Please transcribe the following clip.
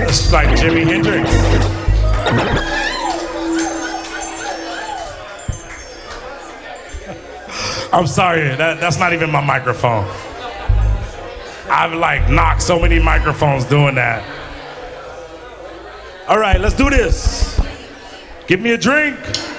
It's like Jimi Hendrix. I'm sorry, that's not even my microphone. I've like knocked so many microphones doing that. All right, let's do this. Give me a drink.